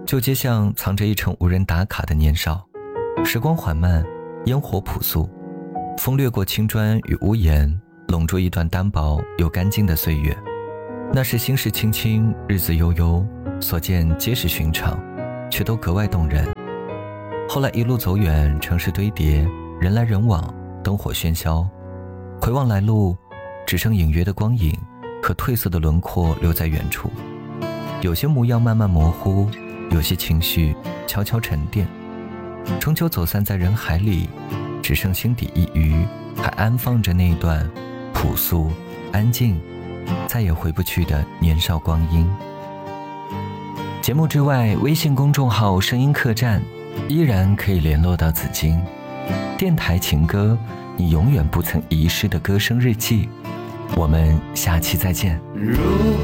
旧街巷藏着一程无人打卡的年少，时光缓慢，烟火朴素，风掠过青砖与屋檐，笼住一段单薄又干净的岁月。那时心事轻轻，日子悠悠，所见皆是寻常，却都格外动人。后来一路走远，城市堆叠，人来人往，灯火喧嚣，回望来路，只剩隐约的光影和褪色的轮廓留在远处。有些模样慢慢模糊，有些情绪悄悄沉淀，终究走散在人海里，只剩心底一隅还安放着那一段朴素安静再也回不去的年少光阴。节目之外，微信公众号声音客栈依然可以联络到紫金。电台情歌，你永远不曾遗失的歌声日记。我们下期再见。